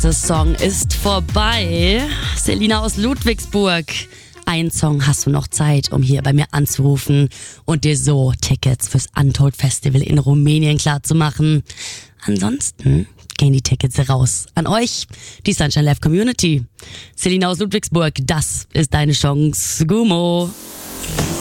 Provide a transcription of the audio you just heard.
erste Song ist vorbei. Selina aus Ludwigsburg. Ein Song hast du noch Zeit, um hier bei mir anzurufen und dir so Tickets fürs Untold Festival in Rumänien klarzumachen. Ansonsten gehen die Tickets raus an euch, die Sunshine Live Community. Selina aus Ludwigsburg, das ist deine Chance. Gummo.